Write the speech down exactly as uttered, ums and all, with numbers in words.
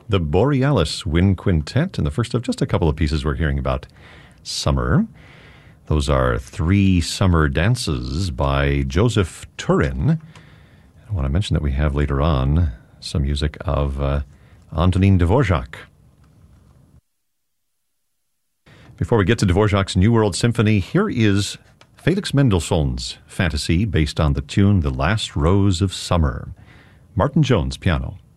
the Borealis Wind Quintet, and the first of just a couple of pieces we're hearing about summer. Those are Three Summer Dances by Joseph Turin. I want to mention that we have later on some music of uh, Antonin Dvorak. Before we get to Dvorak's New World Symphony, here is Felix Mendelssohn's Fantasy based on the tune The Last Rose of Summer. Martin Jones, piano.